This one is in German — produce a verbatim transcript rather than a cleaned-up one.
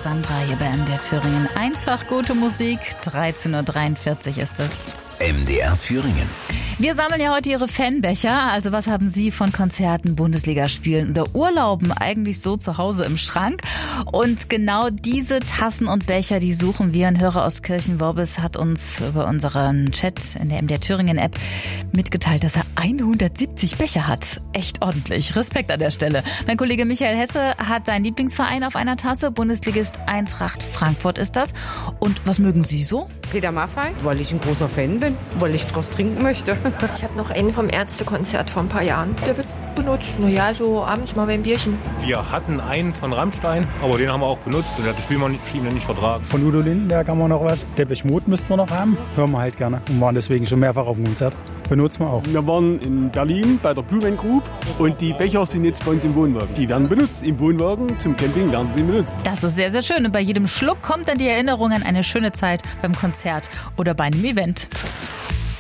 Sandra hier bei M D R Thüringen. Einfach gute Musik, dreizehn Uhr dreiundvierzig ist es. M D R Thüringen. Wir sammeln ja heute Ihre Fanbecher. Also was haben Sie von Konzerten, Bundesligaspielen oder Urlauben eigentlich so zu Hause im Schrank? Und genau diese Tassen und Becher, die suchen wir. Ein Hörer aus Kirchenworbis hat uns über unseren Chat in der M D R Thüringen App mitgeteilt, dass er hundertsiebzig Becher hat. Echt ordentlich. Respekt an der Stelle. Mein Kollege Michael Hesse hat seinen Lieblingsverein auf einer Tasse. Bundesligist Eintracht Frankfurt ist das. Und was mögen Sie so? Peter Maffay, weil ich ein großer Fan bin, weil ich draus trinken möchte. Ich habe noch einen vom Ärztekonzert vor ein paar Jahren. Der wird benutzt. Naja, so abends mal beim Bierchen. Wir hatten einen von Rammstein, aber den haben wir auch benutzt. Und der hat das Spielmaschine nicht vertragen. Von Udo Lindenberg haben wir noch was. Depeche Mode müssten wir noch haben. Hören wir halt gerne. Und waren deswegen schon mehrfach auf dem Konzert. Benutzen wir auch. Wir waren in Berlin bei der Blumen Group und die Becher sind jetzt bei uns im Wohnwagen. Die werden benutzt. Im Wohnwagen zum Camping werden sie benutzt. Das ist sehr, sehr schön. Und bei jedem Schluck kommt dann die Erinnerung an eine schöne Zeit beim Konzert oder bei einem Event.